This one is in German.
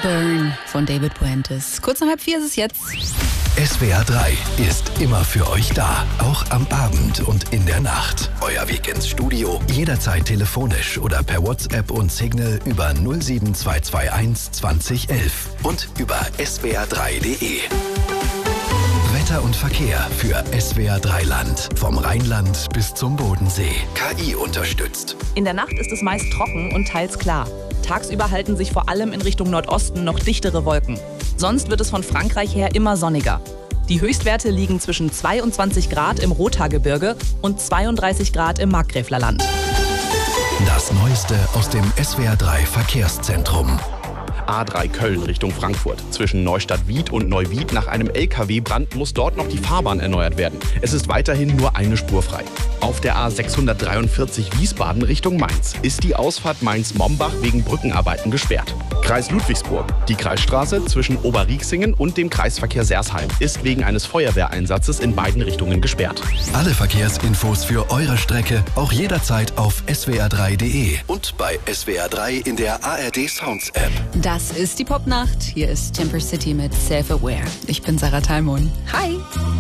Burn von David Puentes. Kurz nach 3:30 ist es jetzt. SWR 3 ist immer für euch da, auch am Abend und in der Nacht. Euer Weg ins Studio, jederzeit telefonisch oder per WhatsApp und Signal über 07221 2011 und über swr3.de. Wetter und Verkehr für SWR 3 Land. Vom Rheinland bis zum Bodensee. KI unterstützt. In der Nacht ist es meist trocken und teils klar. Tagsüber halten sich vor allem in Richtung Nordosten noch dichtere Wolken. Sonst wird es von Frankreich her immer sonniger. Die Höchstwerte liegen zwischen 22 Grad im Rothaargebirge und 32 Grad im Markgräflerland. Das Neueste aus dem SWR 3 Verkehrszentrum. A3 Köln Richtung Frankfurt. Zwischen Neustadt-Wied und Neuwied nach einem LKW-Brand muss dort noch die Fahrbahn erneuert werden. Es ist weiterhin nur eine Spur frei. Auf der A643 Wiesbaden Richtung Mainz ist die Ausfahrt Mainz-Mombach wegen Brückenarbeiten gesperrt. Kreis Ludwigsburg. Die Kreisstraße zwischen Oberrieksingen und dem Kreisverkehr Sersheim ist wegen eines Feuerwehreinsatzes in beiden Richtungen gesperrt. Alle Verkehrsinfos für eure Strecke auch jederzeit auf swr3.de und bei SWR 3 in der ARD Sounds App. Das ist die Popnacht. Hier ist Timber City mit Self-Aware. Ich bin Sarah Thalmon. Hi!